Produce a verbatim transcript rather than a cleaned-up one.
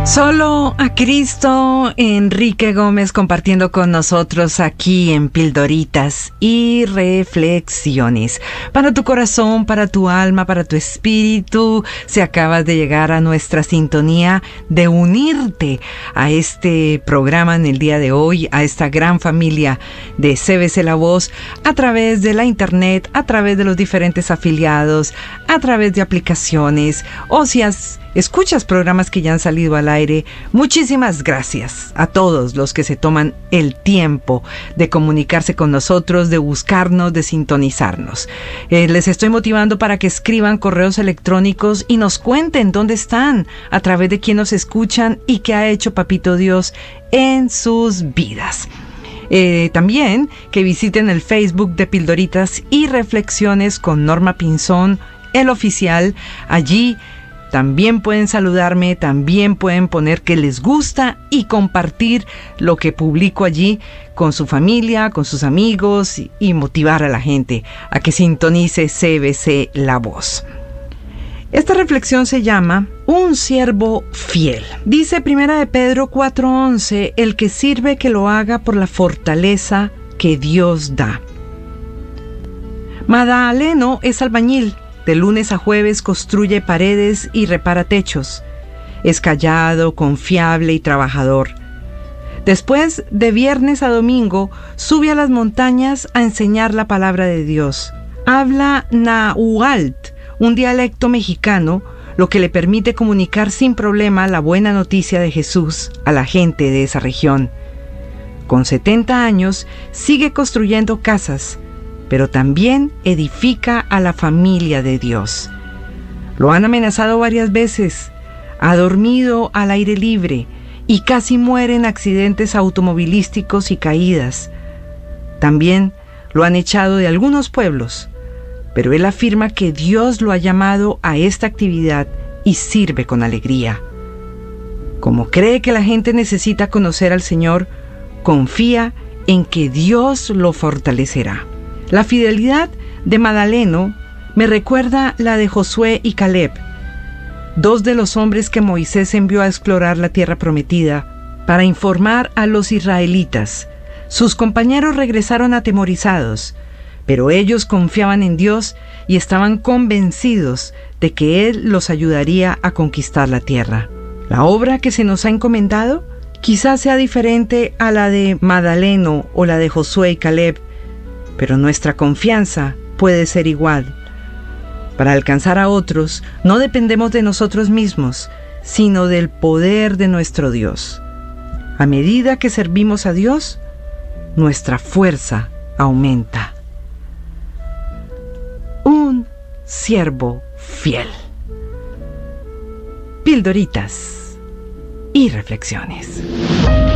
Solo a Cristo, Enrique Gómez compartiendo con nosotros aquí en Pildoritas y Reflexiones. Para tu corazón, para tu alma, para tu espíritu, si acabas de llegar a nuestra sintonía, de unirte a este programa en el día de hoy, a esta gran familia de C B C La Voz, a través de la internet, a través de los diferentes afiliados, a través de aplicaciones, o si has escuchas programas que ya han salido al aire. Muchísimas gracias a todos los que se toman el tiempo de comunicarse con nosotros, de buscarnos, de sintonizarnos. Eh, les estoy motivando para que escriban correos electrónicos y nos cuenten dónde están, a través de quién nos escuchan y qué ha hecho Papito Dios en sus vidas. Eh, también que visiten el Facebook de Pildoritas y Reflexiones con Norma Pinzón, el oficial. Allí también pueden saludarme, también pueden poner que les gusta y compartir lo que publico allí con su familia, con sus amigos y, y motivar a la gente a que sintonice C B C La Voz. Esta reflexión se llama Un siervo fiel. Dice Primera de Pedro cuatro once, el que sirve que lo haga por la fortaleza que Dios da. Madaleno es albañil. De lunes a jueves construye paredes y repara techos. Es callado, confiable y trabajador. Después, de viernes a domingo, sube a las montañas a enseñar la palabra de Dios. Habla Nahuatl, un dialecto mexicano, lo que le permite comunicar sin problema la buena noticia de Jesús a la gente de esa región. Con setenta años, sigue construyendo casas, pero también edifica a la familia de Dios. Lo han amenazado varias veces, ha dormido al aire libre y casi muere en accidentes automovilísticos y caídas. También lo han echado de algunos pueblos, pero él afirma que Dios lo ha llamado a esta actividad y sirve con alegría. Como cree que la gente necesita conocer al Señor, confía en que Dios lo fortalecerá. La fidelidad de Madaleno me recuerda la de Josué y Caleb, dos de los hombres que Moisés envió a explorar la tierra prometida para informar a los israelitas. Sus compañeros regresaron atemorizados, pero ellos confiaban en Dios y estaban convencidos de que Él los ayudaría a conquistar la tierra. La obra que se nos ha encomendado quizás sea diferente a la de Madaleno o la de Josué y Caleb, pero nuestra confianza puede ser igual. Para alcanzar a otros, no dependemos de nosotros mismos, sino del poder de nuestro Dios. A medida que servimos a Dios, nuestra fuerza aumenta. Un siervo fiel. Pildoritas y reflexiones.